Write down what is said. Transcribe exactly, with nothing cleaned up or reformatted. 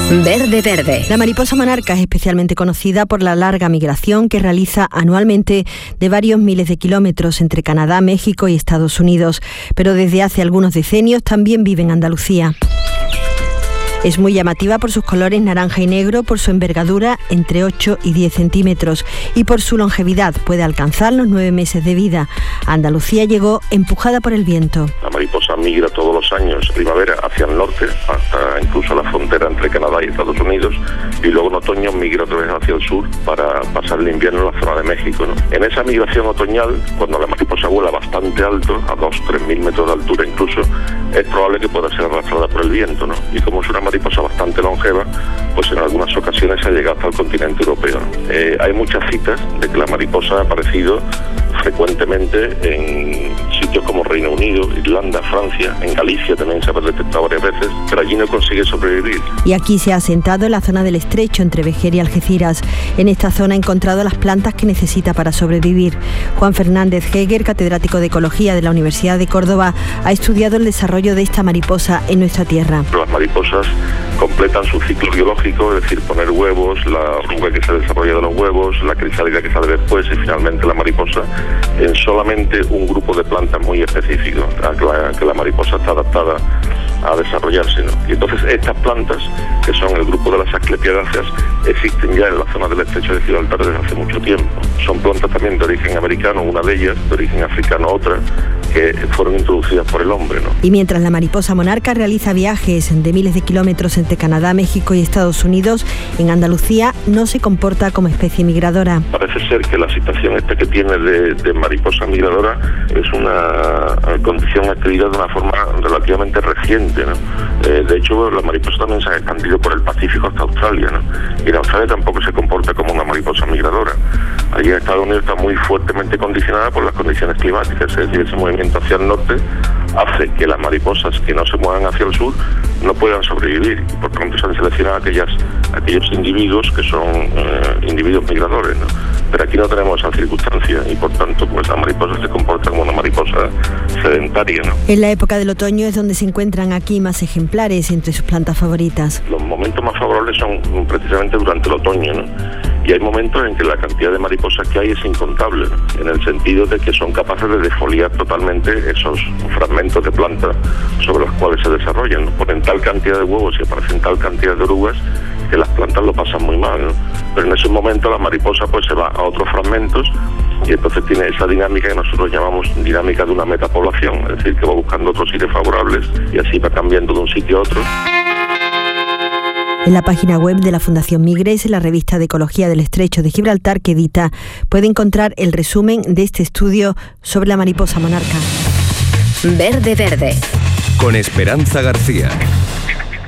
Verde Verde. La mariposa monarca es especialmente conocida por la larga migración que realiza anualmente de varios miles de kilómetros entre Canadá, México y Estados Unidos, pero desde hace algunos decenios también vive en Andalucía. Es muy llamativa por sus colores naranja y negro, por su envergadura entre ocho y diez centímetros y por su longevidad. Puede alcanzar los nueve meses de vida. A Andalucía llegó empujada por el viento. La mariposa migra todos los años, primavera hacia el norte, hasta incluso la frontera entre Canadá y Estados Unidos, y luego en otoño migra otra vez hacia el sur para pasar el invierno en la zona de México, ¿no? En esa migración otoñal, cuando la mariposa vuela bastante alto, a dos a tres mil metros de altura incluso, es probable que pueda ser arrastrada por el viento, ¿no? Y como es una mariposa bastante longeva, pues en algunas ocasiones ha llegado hasta el continente europeo, ¿no? Eh, hay muchas citas de que la mariposa ha aparecido frecuentemente en sitios como Reino Unido, Irlanda, Francia, en Galicia también se ha detectado varias veces, pero allí no consigue sobrevivir. Y aquí se ha asentado en la zona del estrecho entre Vejer y Algeciras. En esta zona ha encontrado las plantas que necesita para sobrevivir. Juan Fernández Heger, catedrático de Ecología de la Universidad de Córdoba, ha estudiado el desarrollo de esta mariposa en nuestra tierra. Las mariposas completan su ciclo biológico, es decir, poner huevos, la oruga que se desarrolla de los huevos, la crisálida que sale después y finalmente la mariposa, en solamente un grupo de plantas muy específico, a que la, que la mariposa está adaptada a desarrollarse, ¿no? Y entonces estas plantas, que son el grupo de las asclepiadáceas, existen ya en la zona del estrecho de Gibraltar desde hace mucho tiempo. Son plantas también de origen americano, una de ellas, de origen africano otra, que fueron introducidas por el hombre, ¿no? Y mientras la mariposa monarca realiza viajes de miles de kilómetros entre Canadá, México y Estados Unidos, en Andalucía no se comporta como especie migradora. Parece ser que la situación esta que tiene de, de mariposa migradora es una condición adquirida de una forma relativamente reciente, ¿no? Eh, de hecho, la mariposa también se ha expandido por el Pacífico hasta Australia, ¿no? Y en Australia tampoco se comporta como una mariposa migradora. Allí en Estados Unidos está muy fuertemente condicionada por las condiciones climáticas, es decir, ese movimiento hacia el norte hace que las mariposas que no se muevan hacia el sur no puedan sobrevivir y por tanto se han seleccionado aquellas, aquellos individuos que son eh, individuos migradores, ¿no? Pero aquí no tenemos esa circunstancia y por tanto pues la mariposa se comporta como una mariposa sedentaria, ¿no? En la época del otoño es donde se encuentran aquí más ejemplares entre sus plantas favoritas. Los momentos más favorables son precisamente durante el otoño, ¿no? Y hay momentos en que la cantidad de mariposas que hay es incontable, ¿no? En el sentido de que son capaces de defoliar totalmente esos fragmentos de planta sobre los cuales se desarrollan, ¿no? Ponen tal cantidad de huevos y aparecen tal cantidad de orugas que las plantas lo pasan muy mal, ¿no? Pero en ese momento la mariposa pues se va a otros fragmentos y entonces tiene esa dinámica que nosotros llamamos dinámica de una metapoblación, es decir, que va buscando otros sitios favorables y así va cambiando de un sitio a otro. En la página web de la Fundación Migres, en la revista de Ecología del Estrecho de Gibraltar que edita, puede encontrar el resumen de este estudio sobre la mariposa monarca. Verde Verde. Con Esperanza García.